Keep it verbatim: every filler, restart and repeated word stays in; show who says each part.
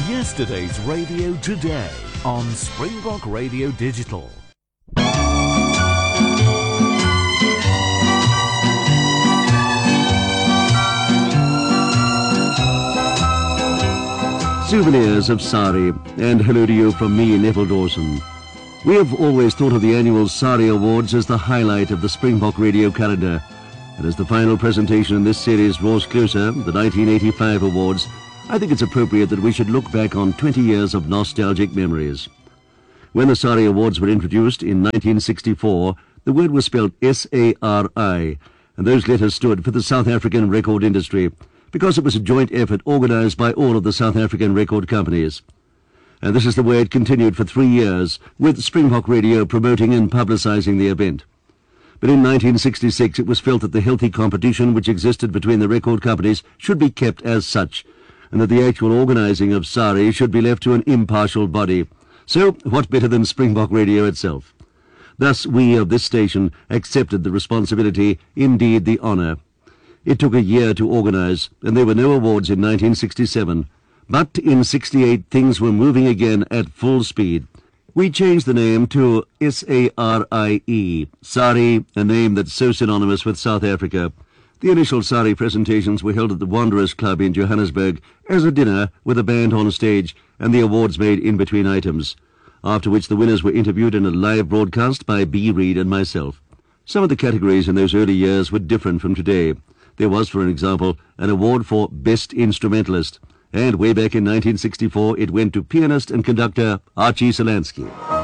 Speaker 1: Yesterday's radio today on Springbok Radio Digital.
Speaker 2: Souvenirs of Sari, and hello to you from me, Neville Dawson. We have always thought of the annual Sari Awards as the highlight of the Springbok radio calendar. And as the final presentation in this series draws closer, the nineteen eighty-five Awards, I think it's appropriate that we should look back on twenty years of nostalgic memories. When the Sari Awards were introduced in nineteen sixty-four, the word was spelled S A R I, and those letters stood for the South African record industry, because it was a joint effort organised by all of the South African record companies. And this is the way it continued for three years, with Springbok Radio promoting and publicising the event. But in nineteen sixty-six it was felt that the healthy competition which existed between the record companies should be kept as such, and that the actual organising of Sari should be left to an impartial body. So, what better than Springbok Radio itself? Thus, we of this station accepted the responsibility, indeed the honour. It took a year to organise, and there were no awards in nineteen sixty-seven. But in sixty-eight, things were moving again at full speed. We changed the name to S A R I E, Sari, a name that's so synonymous with South Africa. The initial Sari presentations were held at the Wanderers Club in Johannesburg as a dinner with a band on stage and the awards made in between items, after which the winners were interviewed in a live broadcast by B. Reid and myself. Some of the categories in those early years were different from today. There was, for an example, an award for Best Instrumentalist, and way back in nineteen sixty-four it went to pianist and conductor Archie Solansky.